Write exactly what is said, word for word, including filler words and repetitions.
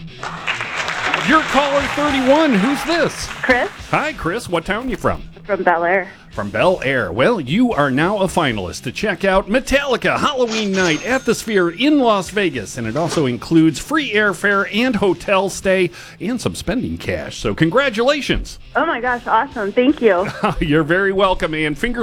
You're caller thirty-one. Who's this? Chris Hi, Chris. What town you from? from Bel Air. From Bel Air. Well, you are now a finalist to check out Metallica Halloween Night at the Sphere in Las Vegas. And it also includes free airfare and hotel stay and some spending cash. So congratulations. Oh my gosh, awesome. Thank you. You're very welcome, and fingers